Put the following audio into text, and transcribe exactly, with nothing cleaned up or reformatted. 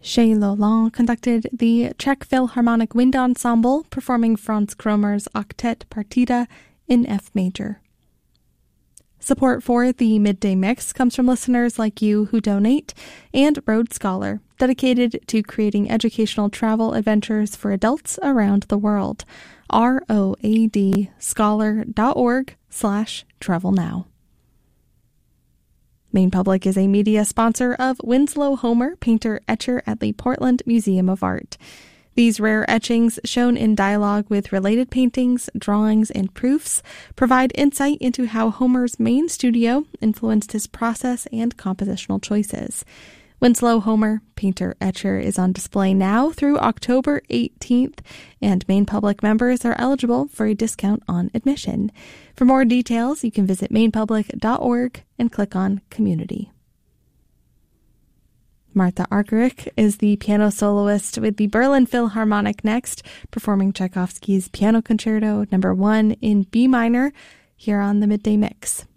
Chez Lolland conducted the Czech Philharmonic Wind Ensemble, performing Franz Kromer's Octet Partita in F major. Support for the Midday Mix comes from listeners like you who donate, and Road Scholar, dedicated to creating educational travel adventures for adults around the world. R O A D scholar dot org slash travel now. Maine Public is a media sponsor of Winslow Homer, painter etcher at the Portland Museum of Art. These rare etchings, shown in dialogue with related paintings, drawings, and proofs, provide insight into how Homer's main studio influenced his process and compositional choices. Winslow Homer, painter etcher, is on display now through October eighteenth, and Maine Public members are eligible for a discount on admission. For more details, you can visit maine public dot org and click on Community. Martha Argerich is the piano soloist with the Berlin Philharmonic next, performing Tchaikovsky's Piano Concerto number one in B minor here on the Midday Mix.